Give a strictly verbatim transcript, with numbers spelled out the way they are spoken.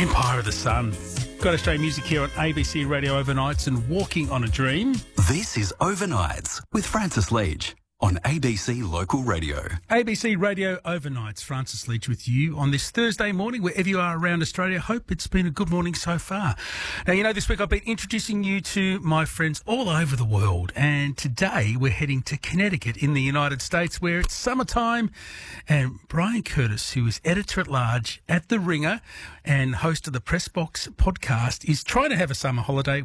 Empire of the Sun. Got Australian music here on A B C Radio Overnights and Walking on a Dream. This is Overnights with Francis Leach on A B C Local Radio. A B C Radio Overnights, Francis Leach with you on this Thursday morning, wherever you are around Australia. Hope it's been a good morning so far. Now, you know, this week I've been introducing you to my friends all over the world, and today we're heading to Connecticut in the United States, where it's summertime, and Brian Curtis, who is editor-at-large at The Ringer and host of the Press Box podcast, is trying to have a summer holiday